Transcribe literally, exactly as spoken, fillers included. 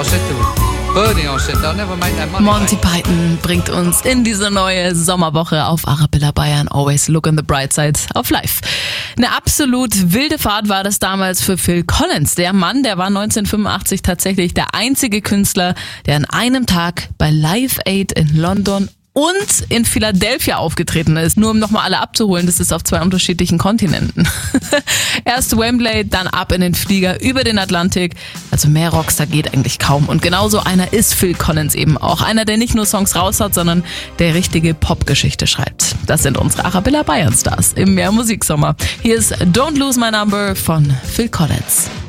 I said to Bernie, I said, they'll never make that money. Monty Python bringt uns in diese neue Sommerwoche auf Arabella Bayern. Always look on the bright side of life. Eine absolut wilde Fahrt war das damals für Phil Collins. Der Mann, der war neunzehnhundertfünfundachtzig tatsächlich der einzige Künstler, der an einem Tag bei Live Aid in London und in Philadelphia aufgetreten ist. Nur um nochmal alle abzuholen, das ist auf zwei unterschiedlichen Kontinenten. Erst Wembley, dann ab in den Flieger über den Atlantik. Also mehr Rockstar geht eigentlich kaum. Und genauso einer ist Phil Collins eben auch. Einer, der nicht nur Songs raus hat, sondern der richtige Popgeschichte schreibt. Das sind unsere Arabella Bayern Stars im Mehr Musiksommer. Hier ist Don't Lose My Number von Phil Collins.